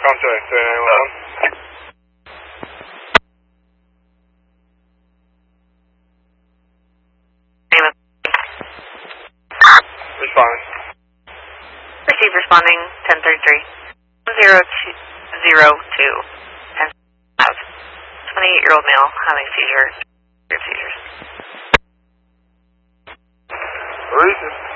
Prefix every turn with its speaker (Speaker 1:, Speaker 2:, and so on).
Speaker 1: Contact 911. Responding.
Speaker 2: Receive responding 1033. 1002. 28-year-old male having seizures.
Speaker 1: Reason.